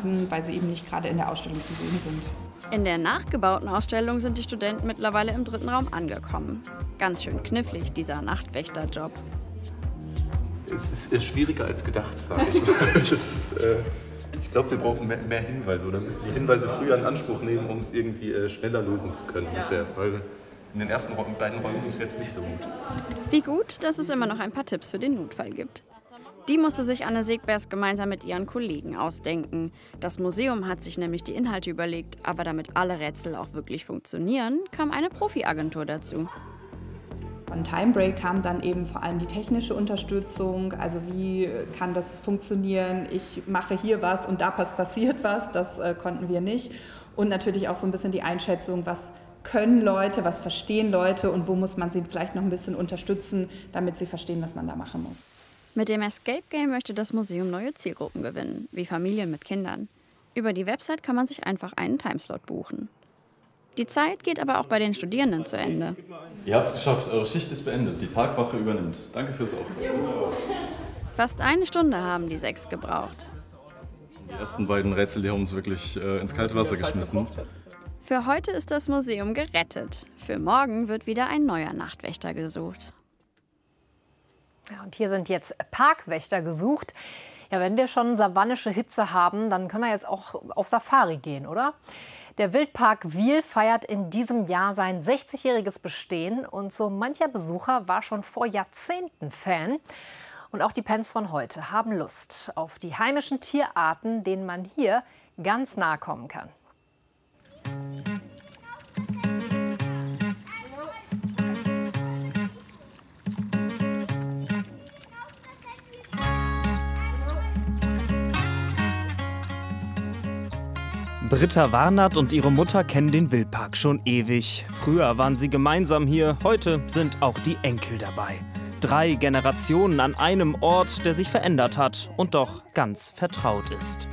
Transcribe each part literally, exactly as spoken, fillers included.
landen, weil sie eben nicht gerade in der Ausstellung zu sehen sind. In der nachgebauten Ausstellung sind die Studenten mittlerweile im dritten Raum angekommen. Ganz schön knifflig, dieser Nachtwächterjob. Es ist schwieriger als gedacht, sage ich mal. Das ist, äh, ich glaube, wir brauchen mehr, mehr Hinweise oder müssen die Hinweise früher in Anspruch nehmen, um es irgendwie äh, schneller lösen zu können bisher. Weil in den ersten Räumen, beiden Räumen ist es jetzt nicht so gut. Wie gut, dass es immer noch ein paar Tipps für den Notfall gibt. Die musste sich Anne Segbers gemeinsam mit ihren Kollegen ausdenken. Das Museum hat sich nämlich die Inhalte überlegt, aber damit alle Rätsel auch wirklich funktionieren, kam eine Profi-Agentur dazu. Von Timebreak kam dann eben vor allem die technische Unterstützung, also wie kann das funktionieren, ich mache hier was und da passiert was, das äh, konnten wir nicht. Und natürlich auch so ein bisschen die Einschätzung, was können Leute, was verstehen Leute und wo muss man sie vielleicht noch ein bisschen unterstützen, damit sie verstehen, was man da machen muss. Mit dem Escape Game möchte das Museum neue Zielgruppen gewinnen, wie Familien mit Kindern. Über die Website kann man sich einfach einen Timeslot buchen. Die Zeit geht aber auch bei den Studierenden zu Ende. Ihr habt es geschafft, eure Schicht ist beendet, die Tagwache übernimmt. Danke fürs Aufpassen. Fast eine Stunde haben die sechs gebraucht. Die ersten beiden Rätsel, die haben uns wirklich äh, ins kalte Wasser geschmissen. Für heute ist das Museum gerettet. Für morgen wird wieder ein neuer Nachtwächter gesucht. Ja, und hier sind jetzt Parkwächter gesucht. Ja, wenn wir schon savannische Hitze haben, dann können wir jetzt auch auf Safari gehen, oder? Der Wildpark Wil feiert in diesem Jahr sein sechzigjähriges Bestehen und so mancher Besucher war schon vor Jahrzehnten Fan. Und auch die Pens von heute haben Lust auf die heimischen Tierarten, denen man hier ganz nahe kommen kann. Britta Warnert und ihre Mutter kennen den Wildpark schon ewig. Früher waren sie gemeinsam hier, heute sind auch die Enkel dabei. Drei Generationen an einem Ort, der sich verändert hat und doch ganz vertraut ist.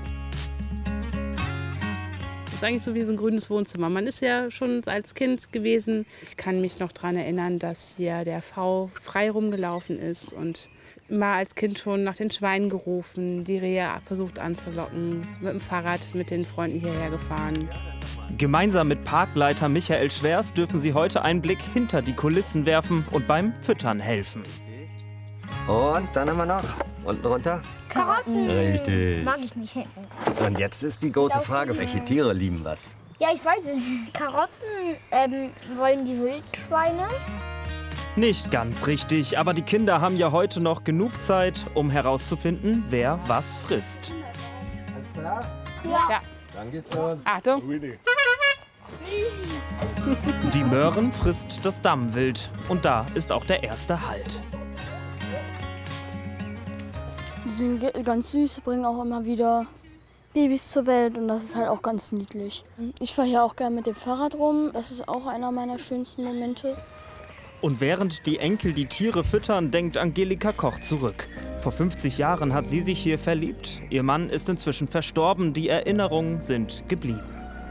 Das ist eigentlich so wie so ein grünes Wohnzimmer. Man ist ja schon als Kind gewesen. Ich kann mich noch daran erinnern, dass hier der V frei rumgelaufen ist und immer als Kind schon nach den Schweinen gerufen, die Rehe versucht anzulocken, mit dem Fahrrad mit den Freunden hierher gefahren. Gemeinsam mit Parkleiter Michael Schwers dürfen sie heute einen Blick hinter die Kulissen werfen und beim Füttern helfen. Und dann haben wir noch unten runter. Karotten. Richtig. Mag ich nicht. Und jetzt ist die große Frage, welche Tiere lieben was? Ja, ich weiß es. Karotten ähm, wollen die Wildschweine. Nicht ganz richtig, aber die Kinder haben ja heute noch genug Zeit, um herauszufinden, wer was frisst. Alles klar? Ja. Ja. Dann geht's los. Achtung! Die Möhren frisst das Dammwild und da ist auch der erste Halt. Die sind ganz süß, bringen auch immer wieder Babys zur Welt und das ist halt auch ganz niedlich. Ich fahre hier auch gerne mit dem Fahrrad rum, das ist auch einer meiner schönsten Momente. Und während die Enkel die Tiere füttern, denkt Angelika Koch zurück. Vor fünfzig Jahren hat sie sich hier verliebt. Ihr Mann ist inzwischen verstorben, die Erinnerungen sind geblieben.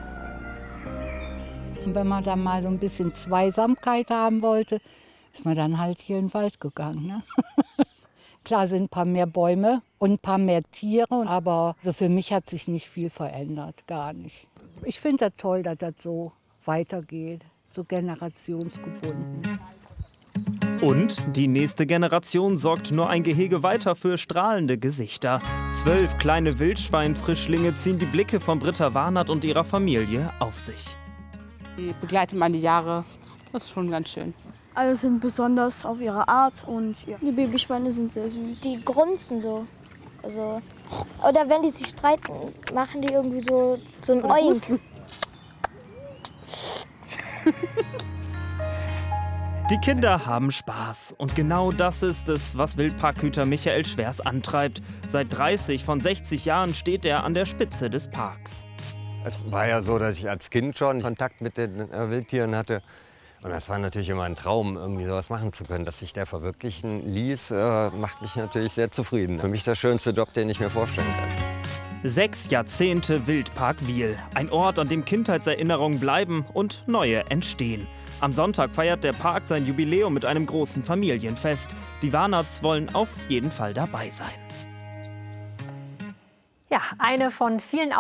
Und wenn man dann mal so ein bisschen Zweisamkeit haben wollte, ist man dann halt hier in den Wald gegangen. Ne? Klar sind ein paar mehr Bäume und ein paar mehr Tiere, aber also für mich hat sich nicht viel verändert, gar nicht. Ich finde das toll, dass das so weitergeht, so generationsgebunden. Und die nächste Generation sorgt nur ein Gehege weiter für strahlende Gesichter. Zwölf kleine Wildschweinfrischlinge ziehen die Blicke von Britta Warnert und ihrer Familie auf sich. Die begleitet man die Jahre. Das ist schon ganz schön. Alle sind besonders auf ihre Art und ja, die Babyschweine sind sehr süß. Die grunzen so. Also, oder wenn die sich streiten, machen die irgendwie so, so ein Oink. Die Kinder haben Spaß. Und genau das ist es, was Wildparkhüter Michael Schwers antreibt. Seit dreißig von sechzig Jahren steht er an der Spitze des Parks. Es war ja so, dass ich als Kind schon Kontakt mit den äh, Wildtieren hatte. Und das war natürlich immer ein Traum, irgendwie sowas machen zu können. Dass sich der verwirklichen ließ, äh, macht mich natürlich sehr zufrieden. Für mich der schönste Job, den ich mir vorstellen kann. Sechs Jahrzehnte Wildpark Wil. Ein Ort, an dem Kindheitserinnerungen bleiben und neue entstehen. Am Sonntag feiert der Park sein Jubiläum mit einem großen Familienfest. Die Warnerts wollen auf jeden Fall dabei sein. Ja, eine von vielen